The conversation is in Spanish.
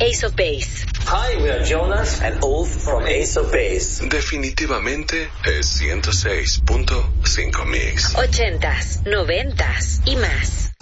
Ace of Base. Hi, we are Jonas and Ulf from Ace of Base. Definitivamente es 106.5 Mix. 80s, 90s y más.